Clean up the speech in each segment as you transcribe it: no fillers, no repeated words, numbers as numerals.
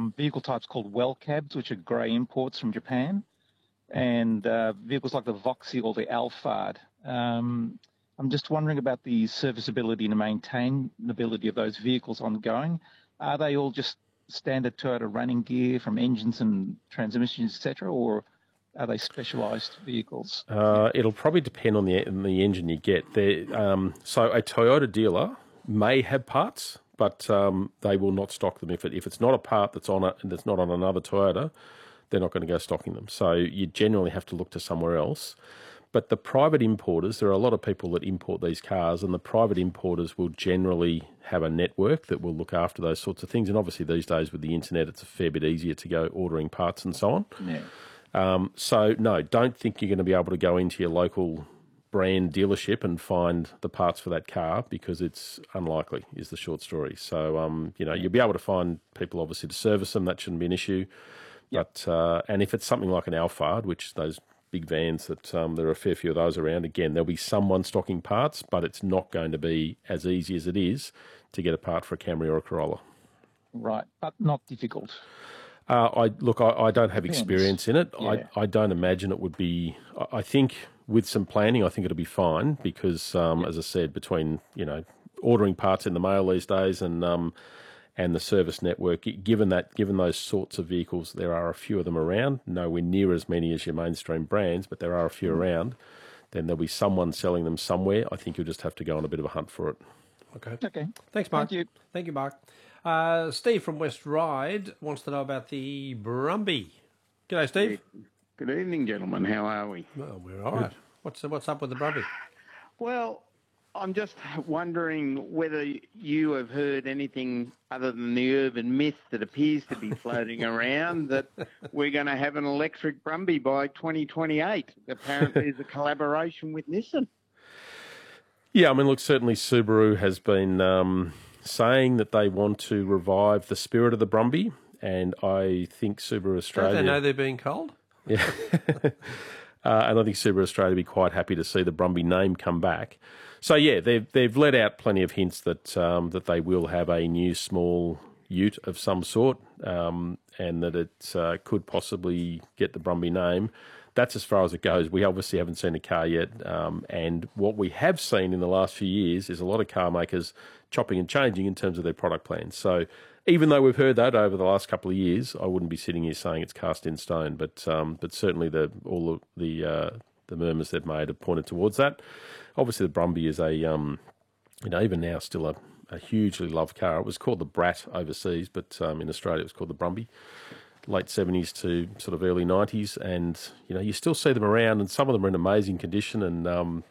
vehicle types called well cabs, which are grey imports from Japan, and vehicles like the Voxy or the Alphard. I'm just wondering about the serviceability and maintainability of those vehicles ongoing. Are they all just standard Toyota running gear from engines and transmissions, etc., or are they specialised vehicles? It'll probably depend on the engine you get. So a Toyota dealer may have parts, but they will not stock them. If it's not a part that's not on another Toyota, they're not going to go stocking them. So you generally have to look to somewhere else. But the private importers, there are a lot of people that import these cars, and the private importers will generally have a network that will look after those sorts of things. And obviously these days with the internet, it's a fair bit easier to go ordering parts and so on. Yeah. So no, don't think you're going to be able to go into your local brand dealership and find the parts for that car, because it's unlikely, is the short story. So, you'll be able to find people obviously to service them. That shouldn't be an issue. Yep. But and if it's something like an Alphard, which those big vans that there are a fair few of those around, again, there'll be someone stocking parts, but it's not going to be as easy as it is to get a part for a Camry or a Corolla. Right, but not difficult. I don't have experience in it. Yeah. I don't imagine it would be. I think with some planning, I think it'll be fine, because, as I said, between ordering parts in the mail these days and the service network, given those sorts of vehicles, there are a few of them around. Nowhere near as many as your mainstream brands, but there are a few around. Then there'll be someone selling them somewhere. I think you'll just have to go on a bit of a hunt for it. Okay. Thanks, Mark. Thank you, Mark. Steve from West Ryde wants to know about the Brumby. G'day, Steve. Good evening, gentlemen. How are we? Well, we're all right. What's up with the Brumby? Well, I'm just wondering whether you have heard anything other than the urban myth that appears to be floating around that we're going to have an electric Brumby by 2028. Apparently, there's a collaboration with Nissan. Yeah, I mean, look, certainly Subaru has been saying that they want to revive the spirit of the Brumby, and I think Subaru Australia... Don't they know they're being cold? Yeah. And I think Subaru Australia would be quite happy to see the Brumby name come back. So, yeah, they've let out plenty of hints that they will have a new small ute of some sort, and that it could possibly get the Brumby name. That's as far as it goes. We obviously haven't seen a car yet, and what we have seen in the last few years is a lot of car makers chopping and changing in terms of their product plans. So even though we've heard that over the last couple of years, I wouldn't be sitting here saying it's cast in stone. But certainly all of the murmurs they've made have pointed towards that. Obviously, the Brumby is even now still a hugely loved car. It was called the Brat overseas, but in Australia it was called the Brumby. Late 70s to sort of early 90s, and you still see them around, and some of them are in amazing condition, and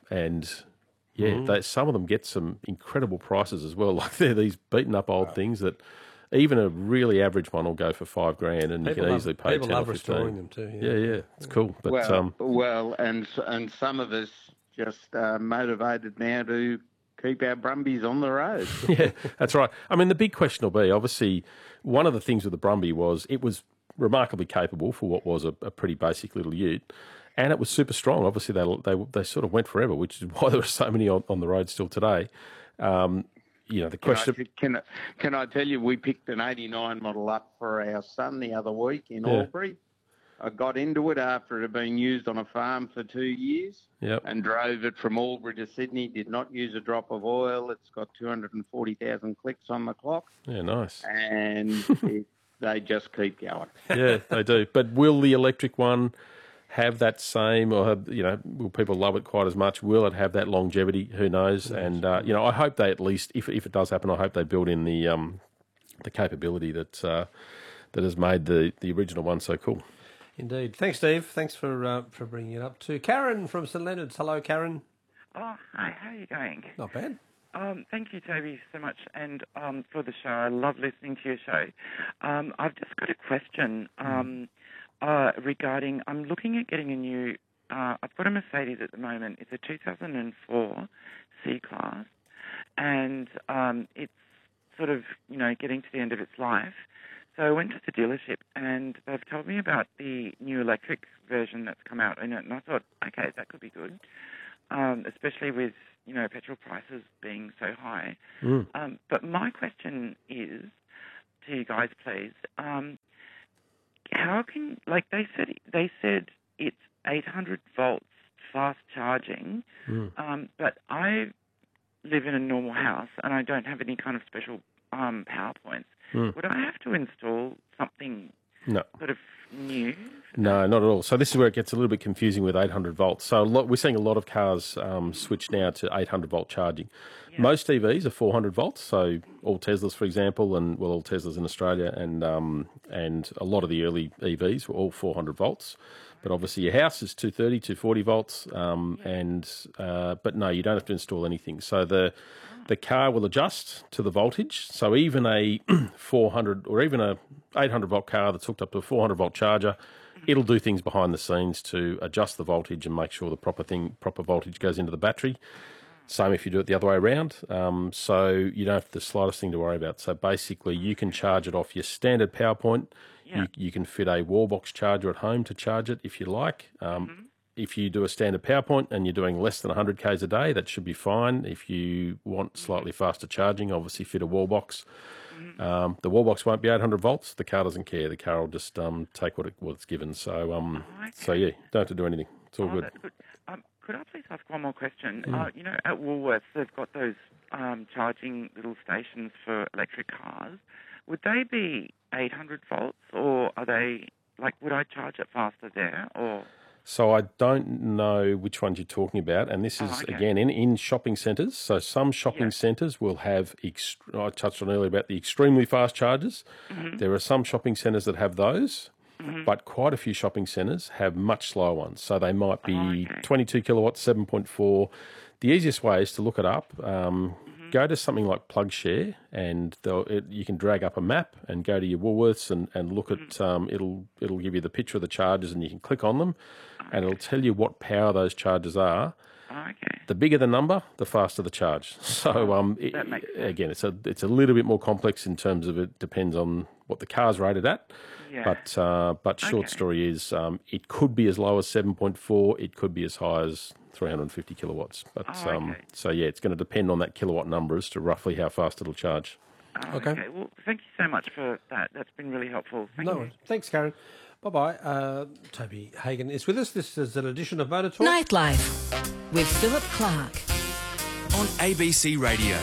some of them get some incredible prices as well. Like they're these beaten up old things that even a really average one will go for $5,000, and you can easily pay 10 or 15. People love restoring them too. Yeah, it's cool. But and some of us just motivated now to keep our Brumbies on the road. Yeah, that's right. I mean, the big question will be, obviously, one of the things with the Brumby was it was remarkably capable for what was a pretty basic little ute, and it was super strong. Obviously, they sort of went forever, which is why there are so many on the road still today. The question... Can I tell you, we picked an 89 model up for our son the other week in Albury. I got into it after it had been used on a farm for 2 years and drove it from Albury to Sydney, did not use a drop of oil. It's got 240,000 clicks on the clock. Yeah, nice. And they just keep going. Yeah, they do. But will the electric one have that same, or will people love it quite as much? Will it have that longevity? Who knows? And, I hope they at least, if it does happen, I hope they build in the capability that has made the original one so cool. Indeed. Thanks, Steve. Thanks for bringing it up. To Karen from St Leonard's. Hello, Karen. Oh, hi. How are you going? Not bad. Thank you, Toby, so much, and for the show. I love listening to your show. I've just got a question regarding, I'm looking at getting a new, I've got a Mercedes at the moment. It's a 2004 C-Class, and it's sort of, getting to the end of its life. So I went to the dealership, and they've told me about the new electric version that's come out in it, and I thought, okay, that could be good, especially with, petrol prices being so high. But my question is, to you guys, please. How can, like they said it's 800 volts fast charging, but I live in a normal house and I don't have any kind of special power points. Would I have to install something sort of new? No, not at all. So this is where it gets a little bit confusing with 800 volts. So we're seeing a lot of cars switch now to 800 volt charging. Yeah. Most EVs are 400 volts. So all Teslas, for example, and all Teslas in Australia, and a lot of the early EVs were all 400 volts. But obviously your house is 230, 240 volts, but no, you don't have to install anything. So the car will adjust to the voltage. So even a 400 or even a 800 volt car that's hooked up to a 400 volt charger, it'll do things behind the scenes to adjust the voltage and make sure the proper voltage goes into the battery. Same if you do it the other way around. So you don't have the slightest thing to worry about. So basically you can charge it off your standard power point. Yeah. You can fit a wall box charger at home to charge it if you like. If you do a standard power point and you're doing less than 100 k's a day, that should be fine. If you want slightly faster charging, obviously fit a wall box. The wall box won't be 800 volts. The car doesn't care. The car will just take what it's given. So, so yeah, don't have to do anything. It's all good. Could I please ask one more question? You know, at Woolworths, they've got those charging little stations for electric cars. Would they be 800 volts, or are they, like, would I charge it faster there, or...? So I don't know which ones you're talking about, and this is, again, in shopping centres. So some shopping centres will have, I touched on earlier about the extremely fast chargers. There are some shopping centres that have those, but quite a few shopping centres have much slower ones. So they might be 22 kilowatts, 7.4. The easiest way is to look it up. Go to something like PlugShare, and you can drag up a map and go to your Woolworths and look at. It'll give you the picture of the chargers, and you can click on them, and it'll tell you what power those chargers are. The bigger the number, the faster the charge. So again, it's a little bit more complex in terms of it depends on what the car's rated at. Yeah. But short story is, it could be as low as 7.4. It could be as high as 350 kilowatts. But so yeah, it's going to depend on that kilowatt number as to roughly how fast it'll charge. Okay. Well, thank you so much for that. That's been really helpful. Thank you. Thanks, Karen. Bye-bye. Toby Hagan is with us. This is an edition of Motor Talk. Nightlife with Philip Clark on ABC Radio.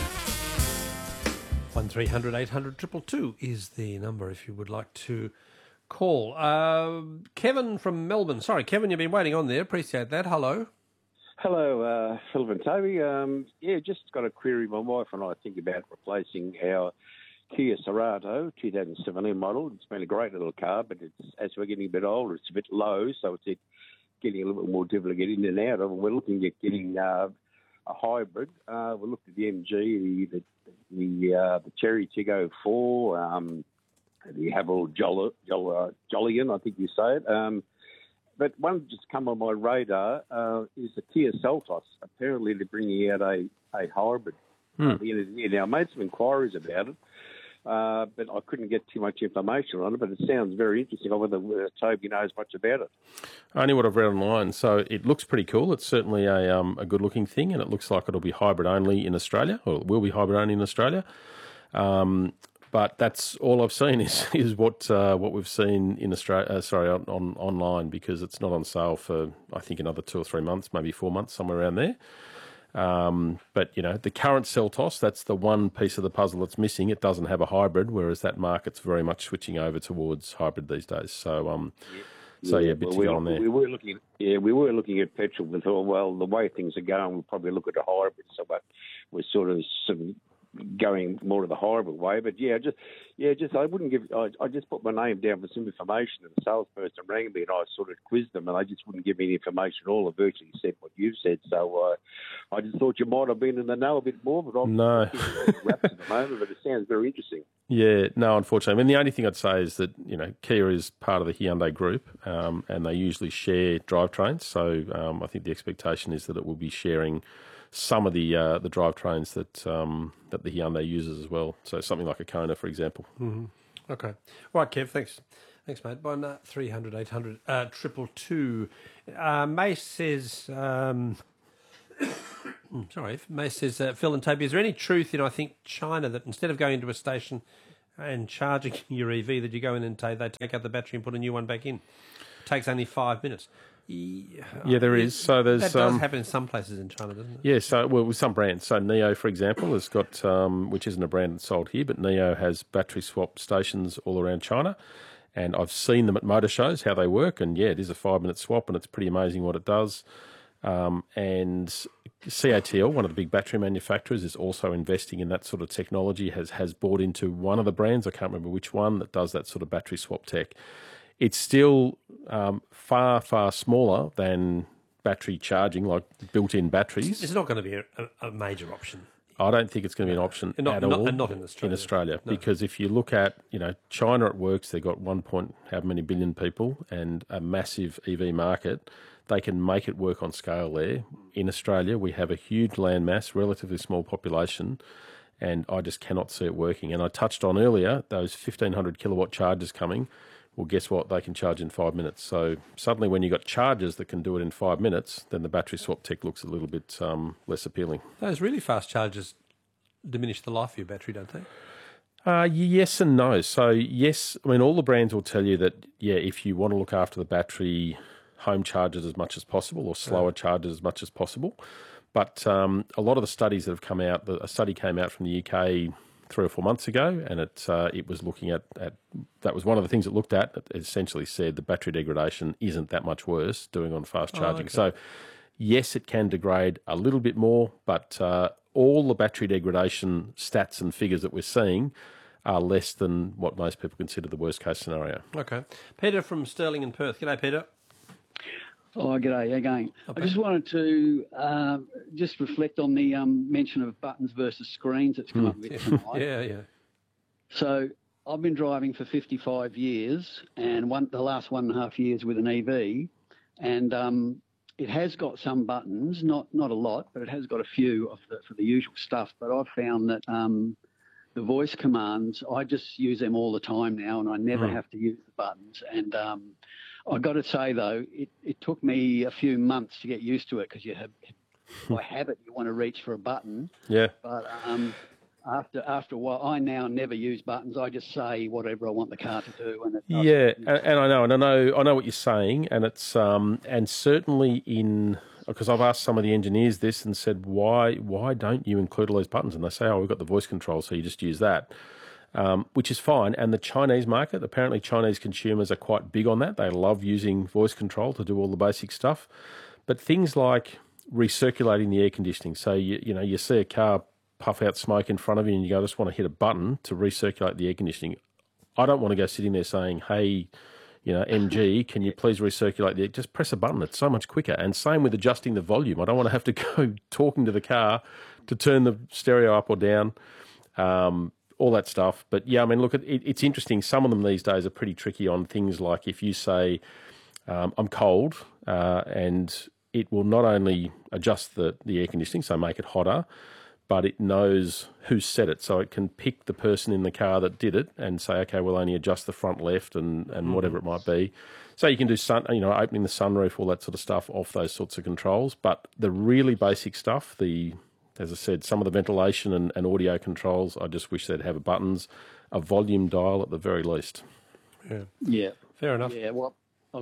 1300 800 222 is the number if you would like to call. Kevin from Melbourne. Sorry, Kevin, you've been waiting on there. Appreciate that. Hello. Hello, Philip and Toby. Just got a query. My wife and I think about replacing our Kia Cerato 2017 model. It's been a great little car, but as we're getting a bit older, it's a bit low, so it's getting a little bit more difficult to get in and out of. And we're looking at getting a hybrid. We looked at the MG, the Cherry Tiggo 4, the Haval Jolyon, I think you say it. But one just come on my radar is the Kia Seltos. Apparently they're bringing out a hybrid at the end of the year. Now, I made some inquiries about it, but I couldn't get too much information on it, but it sounds very interesting. I wonder whether Toby knows much about it. Only what I've read online. So it looks pretty cool. It's certainly a good-looking thing, and it looks like it'll be hybrid only in Australia, or it will be hybrid only in Australia. But that's all I've seen is what we've seen in Australia. On online, because it's not on sale for I think another 2 or 3 months, maybe 4 months, somewhere around there. But you know, the current Seltos, that's the one piece of the puzzle that's missing. It doesn't have a hybrid, whereas that market's very much switching over towards hybrid these days. So a bit to go on there. We were looking at petrol. We thought, well, the way things are going, we'll probably look at a hybrid. So, but we're sort of going more to the hybrid way. But I wouldn't give. I just put my name down for some information, and the salesperson rang me, and I sort of quizzed them, and they just wouldn't give me any information at all. I virtually said what you've said. So I just thought you might have been in the know a bit more, but I'm no wraps at the moment. But it sounds very interesting. Yeah, no, unfortunately. I mean, the only thing I'd say is that, you know, Kia is part of the Hyundai group, and they usually share drivetrains. So I think the expectation is that it will be sharing some of the drivetrains that the Hyundai uses as well. So something like a Kona, for example. Mm-hmm. Okay. Right, Kev, thanks. Thanks, mate. 1300 800 222. Mace says... Mace says, Phil and Toby, is there any truth in, I think, China, that instead of going into a station and charging your EV that you go in and they take out the battery and put a new one back in. It takes only 5 minutes. Yeah, there is. So there's that does happen in some places in China, doesn't it? Yeah. So with some brands, so Neo, for example, has got which isn't a brand that's sold here, but Neo has battery swap stations all around China, and I've seen them at motor shows how they work, and yeah, it is a 5-minute swap, and it's pretty amazing what it does. And CATL, one of the big battery manufacturers, is also investing in that sort of technology. Has bought into one of the brands, I can't remember which one, that does that sort of battery swap tech. It's still far, far smaller than battery charging, like built-in batteries. It's not going to be a major option. I don't think it's going to be an option at all. And not in Australia. In Australia, no. Because if you look at, China, it works. They've got 1 point how many billion people and a massive EV market. They can make it work on scale there. In Australia, we have a huge landmass, relatively small population, and I just cannot see it working. And I touched on earlier those 1,500 kilowatt chargers coming. Well, guess what? They can charge in 5 minutes. So suddenly when you've got chargers that can do it in 5 minutes, then the battery swap tech looks a little bit less appealing. Those really fast chargers diminish the life of your battery, don't they? Yes and no. So yes, I mean, all the brands will tell you that, yeah, if you want to look after the battery, home charge it as much as possible or slower charge it as much as possible. But a lot of the studies that have come out, a study came out from the UK 3 or 4 months ago, and it was looking at that was one of the things it looked at. It essentially said the battery degradation isn't that much worse doing on fast charging. Okay. So yes, it can degrade a little bit more, but all the battery degradation stats and figures that we're seeing are less than what most people consider the worst case scenario. Okay. Peter from Stirling in Perth. G'day, Peter. Oh, g'day again. I just wanted to just reflect on the mention of buttons versus screens that's come up a bit tonight. Yeah. So I've been driving for 55 years, and the last 1.5 years with an EV, and it has got some buttons, not a lot, but it has got a few for the usual stuff. But I've found that the voice commands, I just use them all the time now, and I never have to use the buttons. And I've got to say, though, it took me a few months to get used to it because by habit, you want to reach for a button. Yeah. But after a while, I now never use buttons. I just say whatever I want the car to do. And it does. And I know what you're saying, and it's and certainly because I've asked some of the engineers this and said, why don't you include all those buttons? And they say, we've got the voice control, so you just use that. Which is fine. And the Chinese market, apparently Chinese consumers are quite big on that. They love using voice control to do all the basic stuff. But things like recirculating the air conditioning. So, you see a car puff out smoke in front of you and you go, I just want to hit a button to recirculate the air conditioning. I don't want to go sitting there saying, hey, MG, can you please recirculate the air? Just press a button. It's so much quicker. And same with adjusting the volume. I don't want to have to go talking to the car to turn the stereo up or down. All that stuff. But yeah, I mean, look, it's interesting. Some of them these days are pretty tricky on things like if you say, I'm cold, and it will not only adjust the air conditioning, so make it hotter, but it knows who set it. So it can pick the person in the car that did it and say, okay, we'll only adjust the front left and whatever it might be. So you can do opening the sunroof, all that sort of stuff off those sorts of controls. But the really basic stuff, as I said, some of the ventilation and audio controls, I just wish they'd have buttons, a volume dial at the very least. Yeah. Fair enough. Yeah, well, I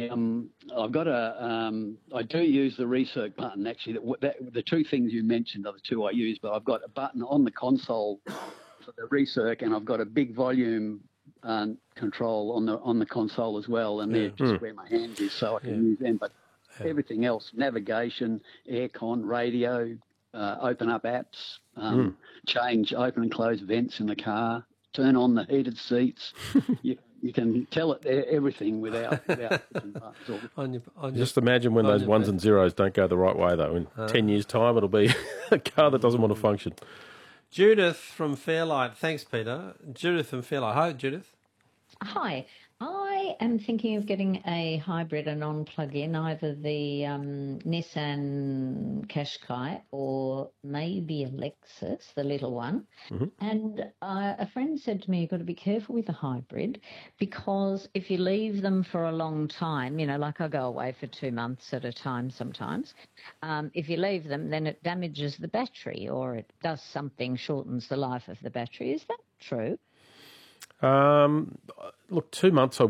do use the recirc button, actually. The two things you mentioned are the two I use, but I've got a button on the console for the recirc, and I've got a big volume control on the console as well, and they're just where my hand is, so I can use them. But everything else, navigation, aircon, radio, open up apps, open and close vents in the car, turn on the heated seats. You can tell it everything without buttons. Just imagine when those ones and zeros don't go the right way, though. In 10 years' time, it'll be a car that doesn't want to function. Judith from Fairlight. Thanks, Peter. Judith from Fairlight. Hi, Judith. Hi. I am thinking of getting a hybrid, a non-plug-in, either the Nissan Qashqai or maybe a Lexus, the little one. Mm-hmm. And a friend said to me, you've got to be careful with a hybrid because if you leave them for a long time, like I go away for 2 months at a time sometimes, if you leave them, then it damages the battery or it does something, shortens the life of the battery. Is that true? Look, 2 months